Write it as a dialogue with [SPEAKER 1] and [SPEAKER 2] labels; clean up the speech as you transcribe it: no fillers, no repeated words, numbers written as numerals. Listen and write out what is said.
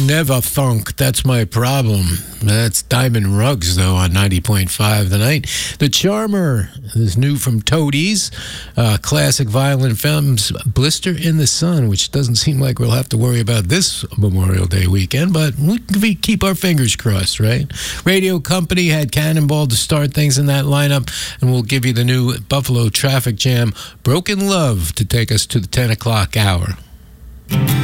[SPEAKER 1] never thunk. That's my problem. That's Diamond Rugs, though, on 90.5 The Night. The Charmer is new from Toadies. Classic Violent Femmes, Blister in the Sun, which doesn't seem like we'll have to worry about this Memorial Day weekend, but we keep our fingers crossed, right? Radio Company had Cannonball to start things in that lineup, and we'll give you the new Buffalo Traffic Jam, Broken Love, to take us to the 10 o'clock hour.